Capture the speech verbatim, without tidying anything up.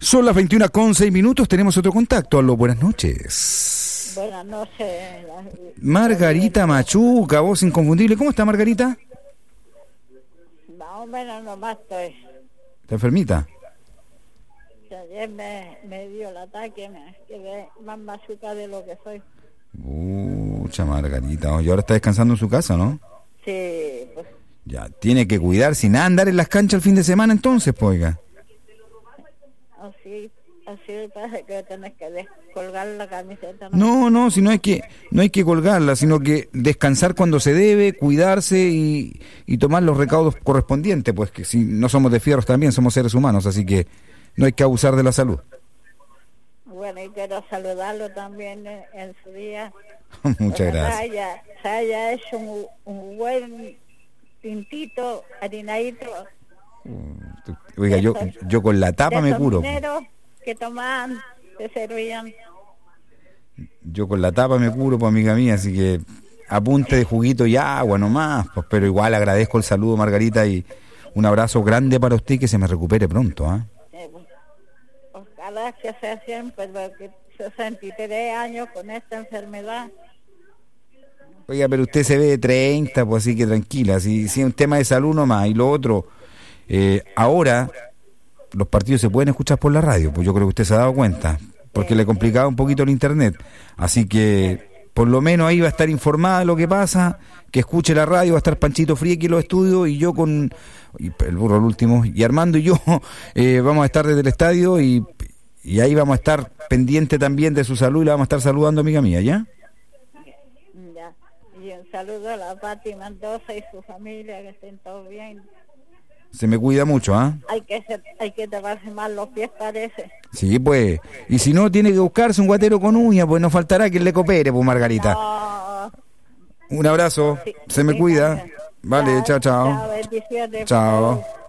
Son las veintiuna con seis minutos, tenemos otro contacto. Aló, buenas noches. Buenas noches. Margarita Machuca, voz inconfundible. ¿Cómo está, Margarita? Más o menos nomás estoy. ¿Está enfermita? Ayer me, me dio el ataque, me quedé más machuca de lo que soy. Mucha Margarita. Y ahora está descansando en su casa, ¿no? Sí, pues. Ya, tiene que cuidar sin andar en las canchas el fin de semana entonces, pues, oiga. Así, así me parece que tenés que descolgar la camiseta. No, no, si no hay que, no hay que colgarla, sino que descansar cuando se debe, cuidarse y, y tomar los recaudos correspondientes, pues que si no somos de fierros también, somos seres humanos, así que no hay que abusar de la salud. Bueno, y quiero saludarlo también en, en su día. Muchas gracias. Se haya, se haya hecho un, un buen pintito, harinadito. Oiga, yo yo con la tapa me curo. Que tomaban, que servían. Yo con la tapa me curo, pues, amiga mía, así que apunte de juguito y agua nomás, pues, pero igual agradezco el saludo, Margarita, y un abrazo grande para usted y que se me recupere pronto, ¿ah? ¿eh? Ojalá que sea siempre, porque sesenta y tres años con esta enfermedad. Oiga, pero usted se ve de treinta, pues así que tranquila, si, si es un tema de salud nomás, y lo otro, eh, ahora los partidos se pueden escuchar por la radio, pues yo creo que usted se ha dado cuenta, porque le complicaba un poquito el internet, así que por lo menos ahí va a estar informada de lo que pasa, que escuche la radio, va a estar Panchito Frieki en los estudios, y yo con, y el burro el último, y Armando y yo eh, vamos a estar desde el estadio, y, y ahí vamos a estar pendiente también de su salud, y la vamos a estar saludando, amiga mía, ¿ya? Ya, y un saludo a la Pati Mendoza y su familia, que estén todos bien. Se me cuida mucho, ¿ah? ¿eh? Hay que ser, hay que taparse más los pies, parece. Sí, pues. Y si no, tiene que buscarse un guatero con uña, pues no faltará quien le coopere, pues, Margarita. No. Un abrazo. Sí, se me sí, cuida. Vale, chao, chao. Chao, bendiciones. Chao.